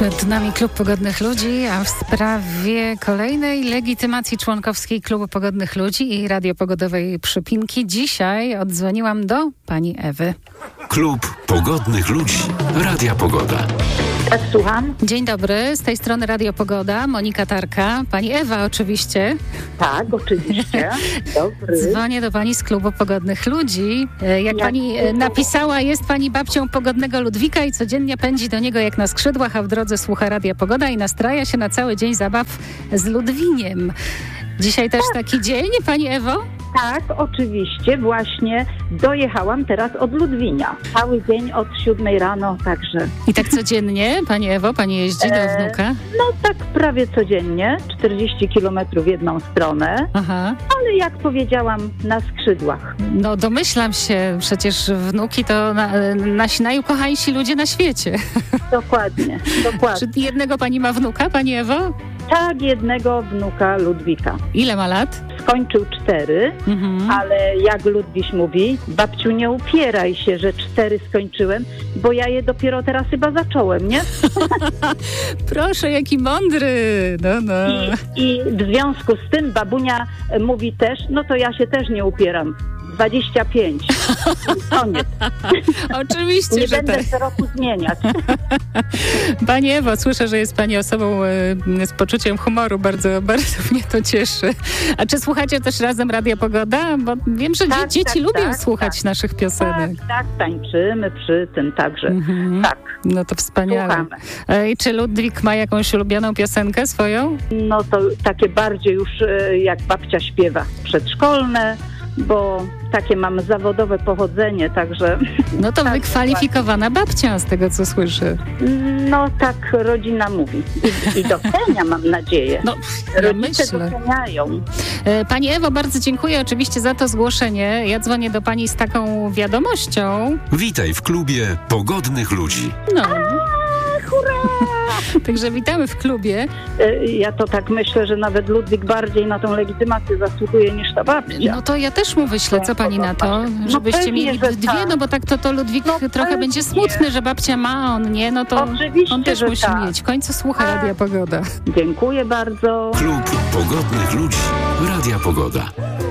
Przed nami Klub Pogodnych Ludzi, a w sprawie kolejnej legitymacji członkowskiej Klubu Pogodnych Ludzi i radiopogodowej przypinki dzisiaj odzwoniłam do pani Ewy. Klub Pogodnych Ludzi. Radia Pogoda. Tak, słucham? Dzień dobry, z tej strony Radio Pogoda, Monika Tarka. Pani Ewa oczywiście. Tak, oczywiście. Dobry. Dzwonię do pani z Klubu Pogodnych Ludzi. Jak pani napisała, jest pani babcią pogodnego Ludwika i codziennie pędzi do niego jak na skrzydłach, a w drodze słucha Radia Pogoda i nastraja się na cały dzień zabaw z Ludwiniem. Dzisiaj też taki dzień, pani Ewo? Tak, oczywiście. Właśnie dojechałam teraz od Ludwinia. Cały dzień od 7 rano, także... I tak codziennie, pani Ewo, pani jeździ do wnuka? No tak prawie codziennie, 40 kilometrów w jedną stronę, Aha. ale jak powiedziałam, na skrzydłach. No domyślam się, przecież wnuki to nasi najukochańsi ludzie na świecie. Dokładnie. Czy jednego pani ma wnuka, pani Ewo? Tak, jednego wnuka Ludwika. Ile ma lat? Skończył 4, ale jak Ludwik mówi, babciu, nie upieraj się, że 4 skończyłem, bo ja je dopiero teraz chyba zacząłem, nie? Proszę, jaki mądry! No. I w związku z tym babunia mówi też, no to ja się też nie upieram. 25. Koniec. Oczywiście, nie że będę tak. co roku zmieniać. Pani Ewo, słyszę, że jest pani osobą z poczuciem humoru. Bardzo, bardzo mnie to cieszy. A czy słuchacie też razem Radia Pogoda? Bo wiem, że dzieci lubią słuchać naszych piosenek. Tak, tańczymy przy tym także. Tak. No to wspaniale. Słuchamy. I czy Ludwik ma jakąś ulubioną piosenkę swoją? No to takie bardziej już jak babcia śpiewa, przedszkolne, bo takie mam zawodowe pochodzenie, także... No to tak, wykwalifikowana babcia, z tego co słyszę. No tak rodzina mówi. I docenia, mam nadzieję. No, ja rodzice myślę. doceniają. Pani Ewo, bardzo dziękuję oczywiście za to zgłoszenie. Ja dzwonię do pani z taką wiadomością. Witaj w klubie Pogodnych Ludzi. No. Hurra! Także witamy w klubie. Ja to tak myślę, że nawet Ludwik bardziej na tą legitymację zasługuje niż ta babcia. No to ja też mu wyślę, co pani na to? Żebyście pewnie, mieli że dwie, tak. no bo tak to Ludwik trochę pewnie. będzie smutny, że babcia ma, a on nie, no to Oczywiście, on też że musi tak. mieć. W końcu słucha Tak. Radia Pogoda. Dziękuję bardzo. Klub Pogodnych Ludzi. Radia Pogoda.